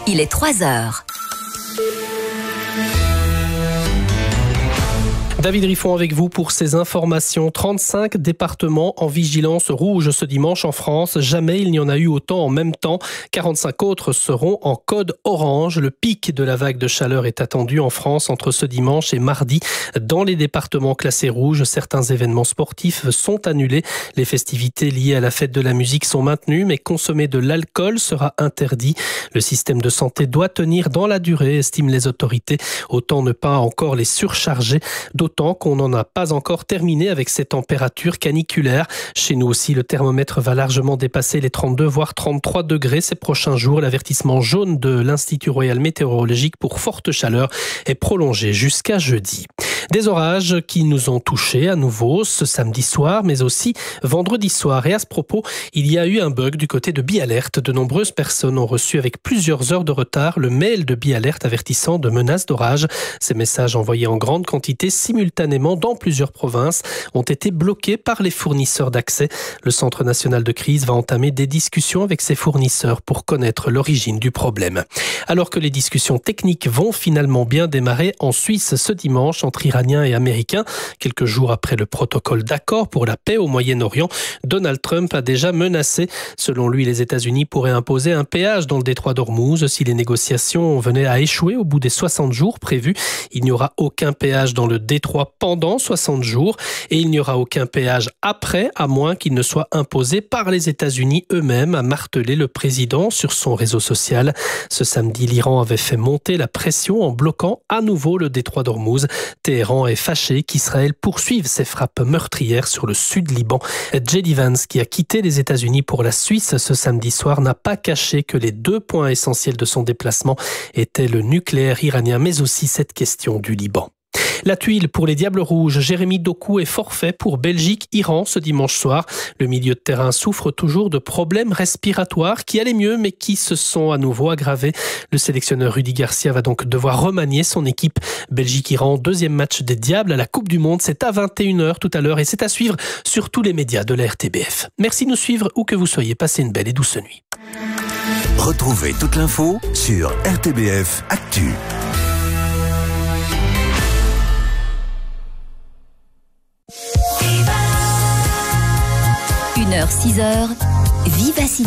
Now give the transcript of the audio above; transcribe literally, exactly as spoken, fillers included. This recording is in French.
Il est trois heures. David Riffon avec vous pour ces informations. trente-cinq départements en vigilance rouge ce dimanche en France. Jamais il n'y en a eu autant en même temps. quarante-cinq autres seront en code orange. Le pic de la vague de chaleur est attendu en France entre ce dimanche et mardi. Dans les départements classés rouges, certains événements sportifs sont annulés. Les festivités liées à la fête de la musique sont maintenues, mais consommer de l'alcool sera interdit. Le système de santé doit tenir dans la durée, estiment les autorités. Autant ne pas encore les surcharger. D'autant qu'on n'en a pas encore terminé avec ces températures caniculaires. Chez nous aussi, le thermomètre va largement dépasser les trente-deux voire trente-trois degrés ces prochains jours. L'avertissement jaune de l'Institut Royal Météorologique pour forte chaleur est prolongé jusqu'à jeudi. Des orages qui nous ont touchés à nouveau ce samedi soir, mais aussi vendredi soir. Et à ce propos, il y a eu un bug du côté de BiAlert. De nombreuses personnes ont reçu avec plusieurs heures de retard le mail de BiAlert avertissant de menaces d'orage. Ces messages envoyés en grande quantité simultanément dans plusieurs provinces ont été bloqués par les fournisseurs d'accès. Le Centre national de crise va entamer des discussions avec ses fournisseurs pour connaître l'origine du problème. Alors que les discussions techniques vont finalement bien démarrer en Suisse ce dimanche entre Iraniens et Américains, quelques jours après le protocole d'accord pour la paix au Moyen-Orient, Donald Trump a déjà menacé. Selon lui, les États-Unis pourraient imposer un péage dans le détroit d'Ormuz si les négociations venaient à échouer au bout des soixante jours prévus. Il n'y aura aucun péage dans le détroit pendant soixante jours et il n'y aura aucun péage après, à moins qu'il ne soit imposé par les États-Unis eux-mêmes, a martelé le président sur son réseau social. Ce samedi, l'Iran avait fait monter la pression en bloquant à nouveau le détroit d'Ormuz. Téhéran est fâché qu'Israël poursuive ses frappes meurtrières sur le sud Liban. J D Vance, qui a quitté les États-Unis pour la Suisse ce samedi soir, n'a pas caché que les deux points essentiels de son déplacement étaient le nucléaire iranien, mais aussi cette question du Liban. La tuile pour les Diables Rouges. Jérémy Doku est forfait pour Belgique-Iran ce dimanche soir. Le milieu de terrain souffre toujours de problèmes respiratoires qui allaient mieux mais qui se sont à nouveau aggravés. Le sélectionneur Rudy Garcia va donc devoir remanier son équipe. Belgique-Iran, deuxième match des Diables à la Coupe du Monde. C'est à vingt et une heures tout à l'heure et c'est à suivre sur tous les médias de la R T B F. Merci de nous suivre où que vous soyez. Passez une belle et douce nuit. Retrouvez toute l'info sur R T B F Actu. une heure, six heures, Vivacité.